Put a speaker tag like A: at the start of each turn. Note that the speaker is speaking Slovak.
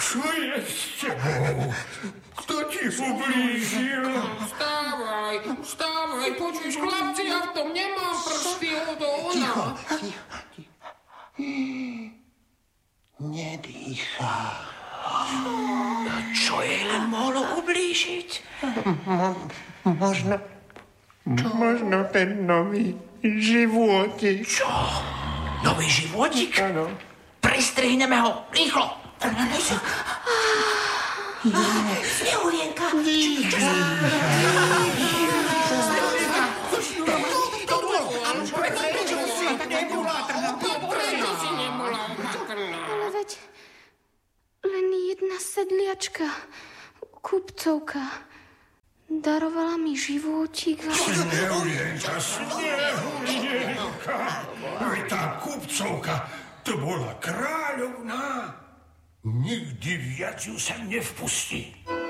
A: Čo je s tebou? Kto ti ublížil?
B: Vstávaj, počuješ, chlapci, ja v tom nemám prsty od ona.
C: Ticho. Nedýchá.
B: Čo jej len mohlo ublížiť?
C: Možno ten nový životík.
B: Čo? Nový životík?
C: Áno.
B: Prestrihneme ho, rýchlo.
D: Snehulienka.
E: Ale veď len jedna sedliačka, kupcovka, darovala mi životík.
A: Snehulienka. Aj tá kupcovka, to bola kráľovná. Nikdy viac ju sem nevpustí.